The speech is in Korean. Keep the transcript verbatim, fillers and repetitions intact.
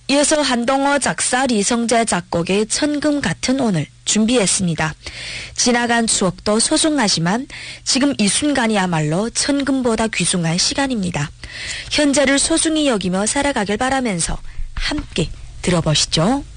이어서 한동호 작사 리성재 작곡의 천금 같은 오늘 준비했습니다. 지나간 추억도 소중하지만 지금 이 순간이야말로 천금보다 귀중한 시간입니다. 현재를 소중히 여기며 살아가길 바라면서 함께 들어보시죠.